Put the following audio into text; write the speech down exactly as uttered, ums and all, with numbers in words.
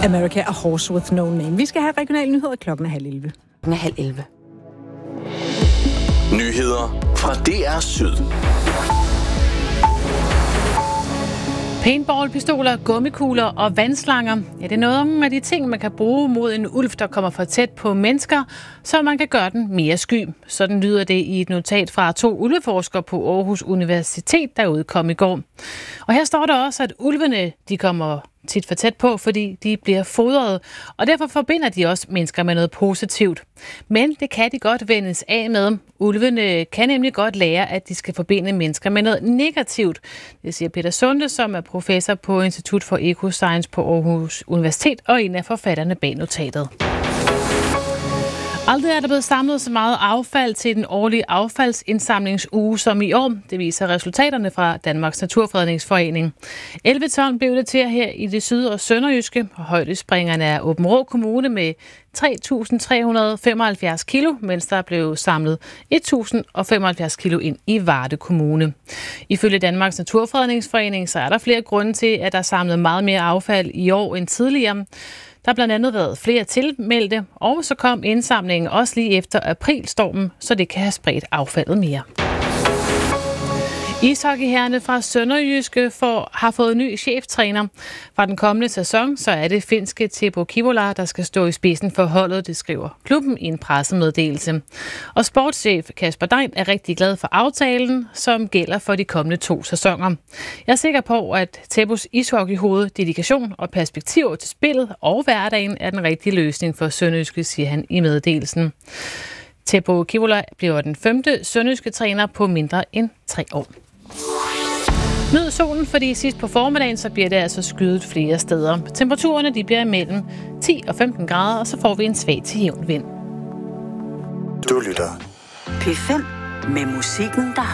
America, A Horse With No Name. Vi skal have regionale nyheder klokken halv elleve. Klokken er halv elleve. Nyheder fra D R Syd. Paintballpistoler, gummikugler og vandslanger. Ja, det er noget af de ting, man kan bruge mod en ulv, der kommer for tæt på mennesker, så man kan gøre den mere sky. Sådan lyder det i et notat fra to ulveforskere på Aarhus Universitet, der udkom i går. Og her står der også, at ulvene de kommer tit for tæt på, fordi de bliver fodret, og derfor forbinder de også mennesker med noget positivt. Men det kan de godt vendes af med. Ulvene kan nemlig godt lære, at de skal forbinde mennesker med noget negativt. Det siger Peter Sunde, som er professor på Institut for Ecoscience på Aarhus Universitet og en af forfatterne bag notatet. Aldrig er der blevet samlet så meget affald til den årlige affaldsindsamlingsuge som i år. Det viser resultaterne fra Danmarks Naturfredningsforening. elleve ton blev det til her i det syd- og sønderjyske. Højdespringerne er Aabenraa Kommune med tre tusind tre hundrede og femoghalvfjerds kilo, mens der blev samlet et tusind og femoghalvfjerds kilo ind i Varde Kommune. Ifølge Danmarks Naturfredningsforening så er der flere grunde til, at der er samlet meget mere affald i år end tidligere. Der har blandt andet været flere tilmeldte, og så kom indsamlingen også lige efter aprilstormen, så det kan have spredt affaldet mere. Ishockeyherrerne fra Sønderjyske får, har fået ny cheftræner. Fra den kommende sæson, så er det finske Teppo Kivola, der skal stå i spidsen for holdet, det skriver klubben i en pressemeddelelse. Og sportschef Kasper Dein er rigtig glad for aftalen, som gælder for de kommende to sæsoner. Jeg er sikker på, at Teppos ishockeyhoved, dedikation og perspektiver til spillet og hverdagen er den rigtige løsning for Sønderjyske, siger han i meddelelsen. Teppo Kivola bliver den femte sønderjyske træner på mindre end tre år. Nyd solen, fordi sidst på formiddagen, så bliver det altså skyet flere steder. Temperaturerne de bliver mellem ti og femten grader, og så får vi en svag til jævn vind. Du lytter P fem med musikken, der